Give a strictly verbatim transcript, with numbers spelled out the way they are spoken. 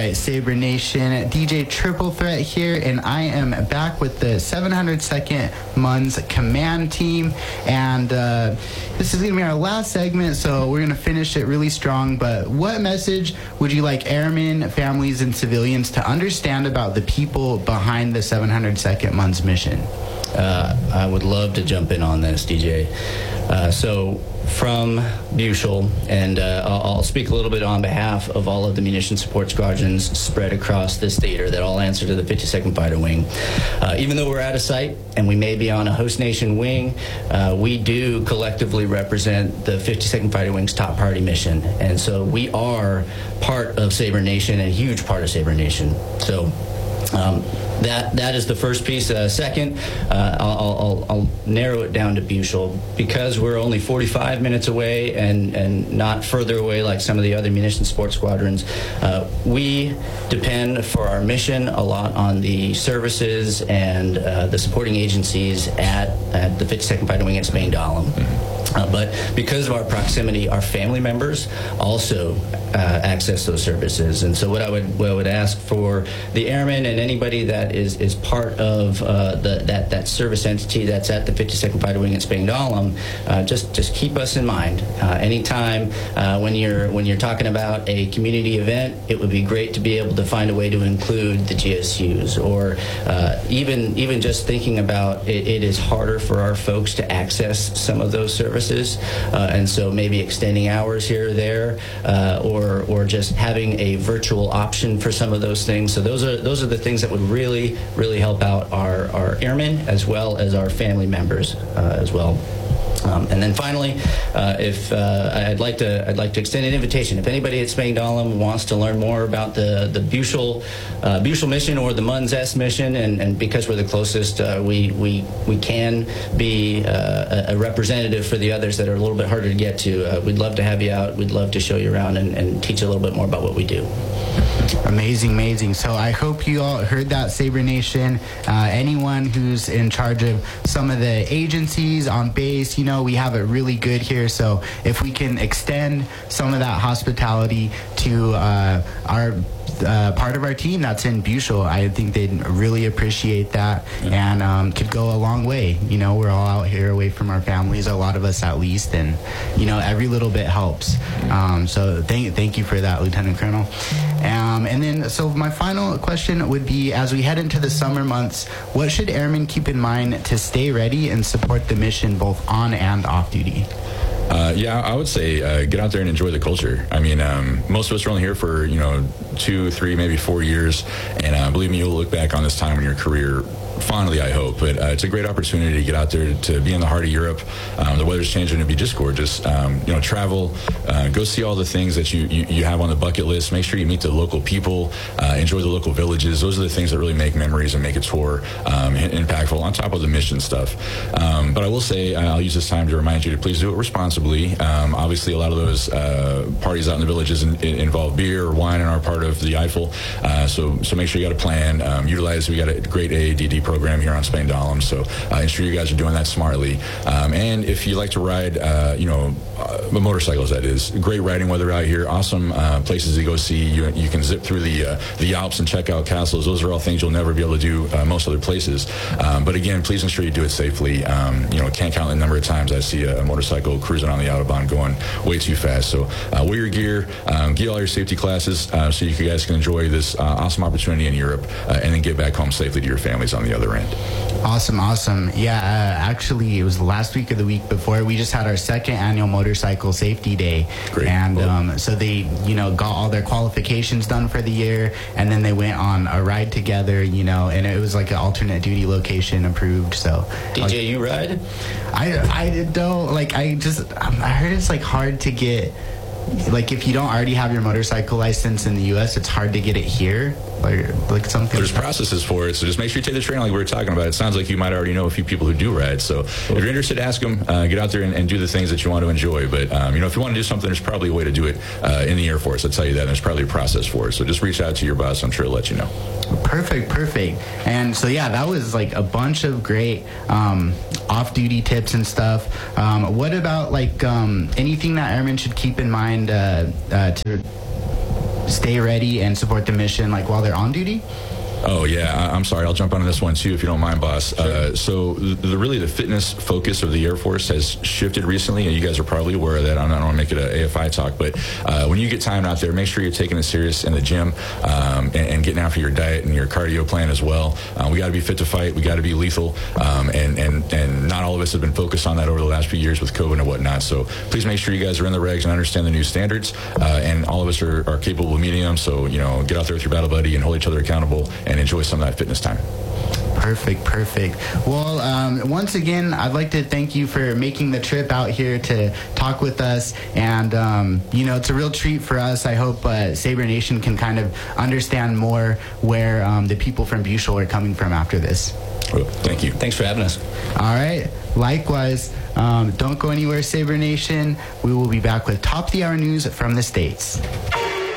right, Sabre Nation, D J Triple Threat here, and I am back with the seven hundred second M U N S Command Team, and uh, this is going to be our last segment, so we're going to finish it really strong. But what message would you like airmen, families, and civilians to understand about the people behind the seven hundred second M U N S mission? Uh, I would love to jump in on this, D J. Uh, so from Bushel, and uh, I'll, I'll speak a little bit on behalf of all of the munition support squadrons spread across this theater that all answer to the fifty-second Fighter Wing. Uh, even though we're out of sight and we may be on a host nation wing, uh, we do collectively represent the fifty-second Fighter Wing's top priority mission. And so we are part of Sabre Nation, and a huge part of Sabre Nation. So Um, that that is the first piece. Uh, second, uh, I'll, I'll, I'll narrow it down to Bushel, because we're only forty-five minutes away and, and not further away like some of the other munition support squadrons. Uh, we depend for our mission a lot on the services and uh, the supporting agencies at, at the fifty-second Fighter Wing at Spain Dahlem. Uh, but because of our proximity, our family members also uh, access those services. And so what I would what I would ask for the airmen and anybody that is, is part of uh, the, that, that service entity that's at the fifty-second Fighter Wing at Spain Dahlem, uh, just just keep us in mind. Uh, anytime uh, when you're when you're talking about a community event, it would be great to be able to find a way to include the G S Us, or uh, even even just thinking about it, it is harder for our folks to access some of those services. Uh, and so maybe extending hours here or there, uh, or or just having a virtual option for some of those things. So those are those are the things that would really really help out our our airmen as well as our family members uh, as well. Um, and then finally, uh, if uh, I'd like to, I'd like to extend an invitation. If anybody at Spain Dahlem wants to learn more about the the Bushel uh, Bushel mission or the M U N S S mission, and, and because we're the closest, uh, we we we can be uh, a representative for the others that are a little bit harder to get to. Uh, we'd love to have you out. We'd love to show you around and, and teach you a little bit more about what we do. Amazing, amazing. So I hope you all heard that, Sabre Nation. Uh, anyone who's in charge of some of the agencies on base, you know, we have it really good here. So if we can extend some of that hospitality to uh, our uh, part of our team that's in Bushel, I think they'd really appreciate that, yeah. and um, could go a long way. You know, we're all out here away from our families, a lot of us at least, and, you know, every little bit helps. Um, so thank, thank you for that, Lieutenant Colonel. Um, and then, so my final question would be, as we head into the summer months, what should airmen keep in mind to stay ready and support the mission both on and off duty? Uh, yeah, I would say uh, get out there and enjoy the culture. I mean, um, most of us are only here for, you know, two, three, maybe four years. And uh, believe me, you'll look back on this time in your career fondly, I hope. But uh, it's a great opportunity to get out there, to be in the heart of Europe. Um, the weather's changing to be just gorgeous. Um, you know, travel, uh, go see all the things that you, you, you have on the bucket list. Make sure you meet the local people, uh, enjoy the local villages. Those are the things that really make memories and make a tour um, impactful, on top of the mission stuff. Um, but I will say, I'll use this time to remind you to please do it responsibly. Um, obviously, a lot of those uh, parties out in the villages in, in, involve beer or wine and are part of the Eiffel. Uh, so, so make sure you got a plan. Um, utilize, we got a great A A D D program here on Spain Dahlem, so uh, ensure you guys are doing that smartly. Um, and if you like to ride, uh, you know, uh, motorcycles, that is, great riding weather out here, awesome uh, places to go see. You, you can zip through the uh, the Alps and check out castles. Those are all things you'll never be able to do uh, most other places. Um, but again, please ensure you do it safely. Um, you know, can't count the number of times I see a, a motorcycle cruising on the Autobahn going way too fast. So uh, wear your gear, um, get all your safety classes uh, so you guys can enjoy this uh, awesome opportunity in Europe uh, and then get back home safely to your families on the other end. Awesome, awesome. Yeah, uh, actually, it was the last week of the week before. We just had our second annual Motorcycle Safety Day. Great. And Well, um, so they, you know, got all their qualifications done for the year, and then they went on a ride together, you know, and it was like an alternate duty location approved. So, D J, like, you ride? I, I don't, like, I just, I heard it's like hard to get, like, if you don't already have your motorcycle license in the U S, it's hard to get it here. Like, like something. There's processes for it, so just make sure you take the training like we were talking about. It sounds like you might already know a few people who do ride. So if you're interested, ask them. Uh, get out there and, and do the things that you want to enjoy. But um, you know, if you want to do something, there's probably a way to do it uh, in the Air Force. I'll tell you that. There's probably a process for it. So just reach out to your boss. I'm sure he'll let you know. Perfect, perfect. And so yeah, that was like a bunch of great um, off-duty tips and stuff. Um, what about like um, anything that airmen should keep in mind uh, uh, to stay ready and support the mission like while they're on duty? Oh, yeah. I- I'm sorry. I'll jump on this one, too, if you don't mind, boss. Sure. Uh, so the, the really the fitness focus of the Air Force has shifted recently, and you guys are probably aware of that. I don't want to make it an A F I talk, but uh, when you get time out there, make sure you're taking it serious in the gym um, and, and getting after your diet and your cardio plan as well. Uh, we got to be fit to fight. We got to be lethal, um, and, and, and not all of us have been focused on that over the last few years with COVID and whatnot. So please make sure you guys are in the regs and understand the new standards, uh, and all of us are, are capable of meeting them. So, you know, get out there with your battle buddy and hold each other accountable and enjoy some of that fitness time. Perfect, perfect. Well, um, once again, I'd like to thank you for making the trip out here to talk with us. And, um, you know, it's a real treat for us. I hope uh, Sabre Nation can kind of understand more where um, the people from Bushel are coming from after this. Well, thank you. Thanks for having us. All right. Likewise, um, don't go anywhere, Sabre Nation. We will be back with Top of the Hour news from the States.